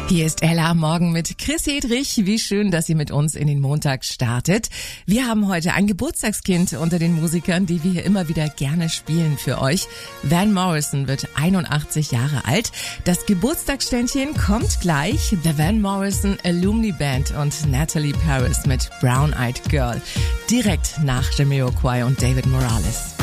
Hier ist Ella am Morgen mit Chris Hedrich. Wie schön, dass ihr mit uns in den Montag startet. Wir haben heute ein Geburtstagskind unter den Musikern, die wir hier immer wieder gerne spielen für euch. Van Morrison wird 81 Jahre alt. Das Geburtstagsständchen kommt gleich. The Van Morrison Alumni Band und Natalie Paris mit Brown Eyed Girl. Direkt nach Jamiroquai und David Morales.